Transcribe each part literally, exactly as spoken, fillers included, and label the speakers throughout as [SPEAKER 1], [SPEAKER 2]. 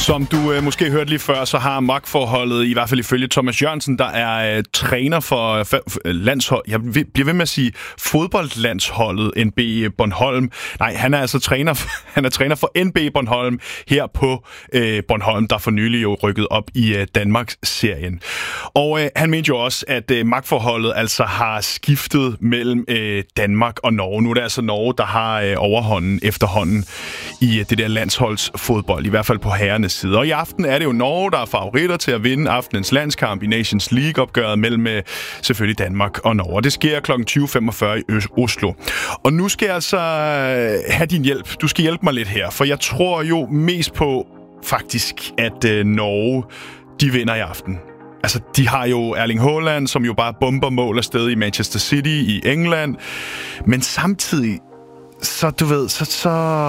[SPEAKER 1] Som du øh, måske hørte lige før, så har magtforholdet, i hvert fald ifølge Thomas Jørgensen, der er øh, træner for, for landshold. Jeg bliver ved med at sige fodboldlandsholdet N B Bornholm. Nej, han er altså træner, han er træner for N B Bornholm her på øh, Bornholm, der for nylig jo rykket op i øh, Danmarks-serien. Og øh, han mente jo også, at øh, magtforholdet altså har skiftet mellem øh, Danmark og Norge. Nu er det altså Norge, der har øh, overhånden efterhånden i øh, det der landsholdsfodbold, i hvert fald på herrenes side. Og i aften er det jo Norge, der er favoritter til at vinde aftenens landskamp i Nations League-opgøret mellem øh, selvfølgelig Danmark og Norge. Og det sker klokken tyve femogfyrre i Oslo. Og nu skal jeg altså øh, have din hjælp. Du skal hjælpe mig lidt her, for jeg tror jo mest på faktisk, at øh, Norge, de vinder i aften. Altså, de har jo Erling Haaland, som jo bare bomber mål afsted i Manchester City i England. Men samtidig, så du ved, så... så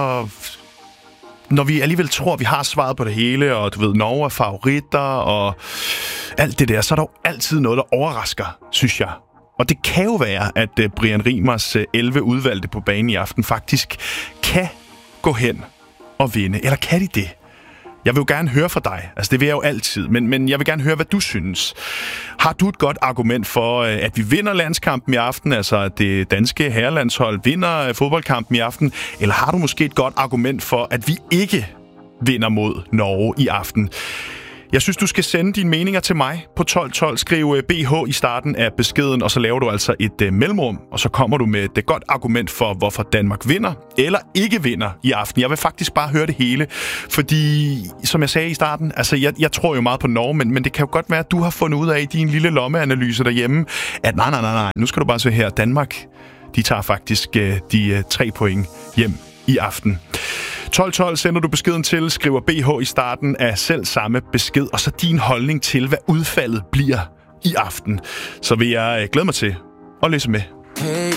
[SPEAKER 1] når vi alligevel tror, at vi har svaret på det hele, og du ved, Norge er favoritter, og alt det der, så er der jo altid noget, der overrasker, synes jeg. Og det kan jo være, at uh, Brian Riemers uh, elleve udvalgte på banen i aften faktisk kan gå hen og vinde. Eller kan de det? Jeg vil jo gerne høre fra dig. Altså, det vil jeg jo altid. Men, men jeg vil gerne høre, hvad du synes. Har du et godt argument for, at vi vinder landskampen i aften? Altså, at det danske herrelandshold vinder fodboldkampen i aften? Eller har du måske et godt argument for, at vi ikke vinder mod Norge i aften? Jeg synes, du skal sende dine meninger til mig på tolv tolv. Skriv B H i starten af beskeden, og så laver du altså et uh, mellemrum, og så kommer du med et godt argument for, hvorfor Danmark vinder eller ikke vinder i aften. Jeg vil faktisk bare høre det hele, fordi, som jeg sagde i starten, altså jeg, jeg tror jo meget på Norge, men, men det kan jo godt være, at du har fundet ud af i din lille lommeanalyse derhjemme, at nej, nej, nej, nej, nu skal du bare se her, Danmark, de tager faktisk uh, de uh, tre point hjem i aften. tolv tolv sender du beskeden til, skriver B H i starten af selv samme besked, og så din holdning til, hvad udfaldet bliver i aften. Så vil jeg glæde mig til at læse med.
[SPEAKER 2] Hey,